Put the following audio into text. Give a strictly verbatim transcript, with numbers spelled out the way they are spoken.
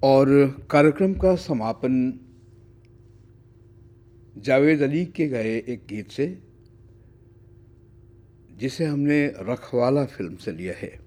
और कार्यक्रम का समापन जावेद अली के गाए एक गीत से, जिसे हमने रखवाला फिल्म से लिया है।